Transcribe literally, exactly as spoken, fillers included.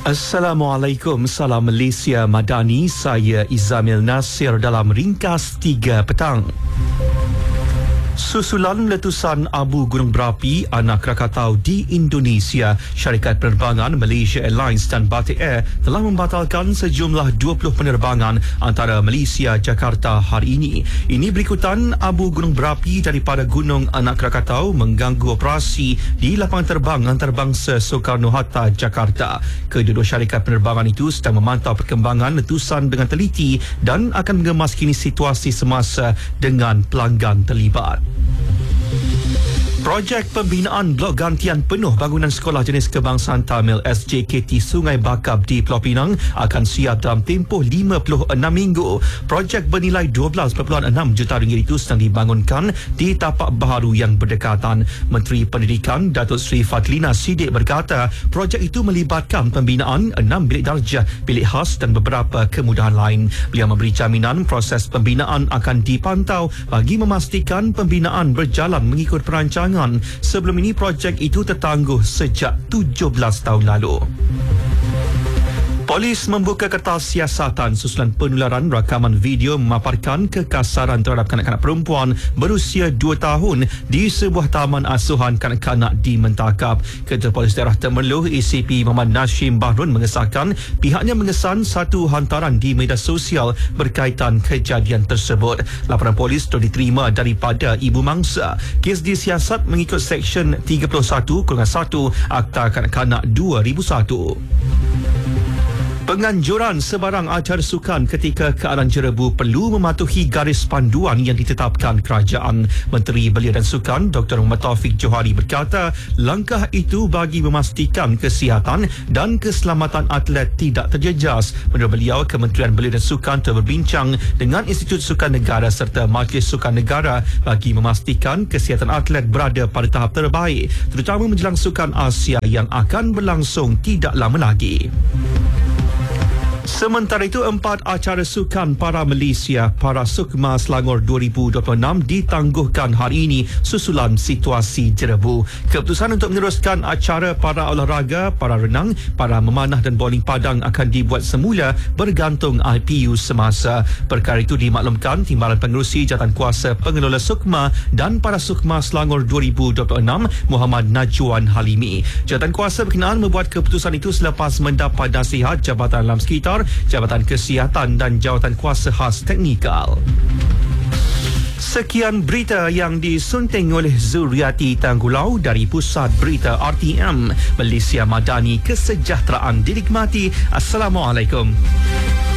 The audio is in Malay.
Assalamualaikum, salam Malaysia Madani. Saya Izamil Nasir dalam Ringkas tiga petang. Susulan letusan abu gunung berapi anak Krakatau di Indonesia, syarikat penerbangan Malaysia Airlines dan Batik Air telah membatalkan sejumlah dua puluh penerbangan antara Malaysia Jakarta hari ini. Ini berikutan abu gunung berapi daripada Gunung Anak Krakatau mengganggu operasi di lapangan terbang antarabangsa Soekarno-Hatta, Jakarta. Kedua-dua syarikat penerbangan itu sedang memantau perkembangan letusan dengan teliti dan akan mengemaskini situasi semasa dengan pelanggan terlibat. Projek pembinaan blok gantian penuh bangunan sekolah jenis kebangsaan Tamil S J K T Sungai Bakap di Pulau Pinang akan siap dalam tempoh lima puluh enam minggu. Projek bernilai dua belas perpuluhan enam juta ringgit itu sedang dibangunkan di tapak baharu yang berdekatan. Menteri Pendidikan Datuk Seri Fadlina Siddiq berkata, projek itu melibatkan pembinaan enam bilik darjah, bilik khas dan beberapa kemudahan lain. Beliau memberi jaminan proses pembinaan akan dipantau bagi memastikan pembinaan berjalan mengikut perancangan. Sebelum ini, projek itu tertangguh sejak tujuh belas tahun lalu. Polis membuka kertas siasatan susulan penularan rakaman video memaparkan kekasaran terhadap kanak-kanak perempuan berusia dua tahun di sebuah taman asuhan kanak-kanak di Mentakap. Ketua Polis Daerah Temerloh A C P Muhammad Nashim Bahrun mengesahkan pihaknya mengesan satu hantaran di media sosial berkaitan kejadian tersebut. Laporan polis telah diterima daripada ibu mangsa. Kes disiasat mengikut Seksyen tiga puluh satu satu Akta Kanak-kanak dua ribu satu. Penganjuran sebarang acara sukan ketika keadaan jerebu perlu mematuhi garis panduan yang ditetapkan kerajaan. Menteri Belia dan Sukan Doktor Muhammad Taufik Johari berkata, langkah itu bagi memastikan kesihatan dan keselamatan atlet tidak terjejas. Menurut beliau, Kementerian Belia dan Sukan telah berbincang dengan Institut Sukan Negara serta Majlis Sukan Negara bagi memastikan kesihatan atlet berada pada tahap terbaik, terutama menjelang Sukan Asia yang akan berlangsung tidak lama lagi. Sementara itu, empat acara sukan para Malaysia Para Sukma Selangor dua ribu dua puluh enam ditangguhkan hari ini susulan situasi jerebu. Keputusan untuk meneruskan acara para olahraga, para renang, para memanah dan bowling padang akan dibuat semula bergantung I P U semasa. Perkara itu dimaklumkan Timbalan Pengerusi Jawatankuasa Pengelola Sukma dan Para Sukma Selangor dua ribu dua puluh enam Muhammad Najwan Halimi. Jawatankuasa berkenaan membuat keputusan itu selepas mendapat nasihat Jabatan Alam Sekitar, Jabatan Kesihatan dan Jawatan Kuasa Khas Teknikal. Sekian berita yang disunting oleh Zuriati Tanggulau dari Pusat Berita R T M Malaysia Madani. Kesejahteraan dinikmati. Assalamualaikum.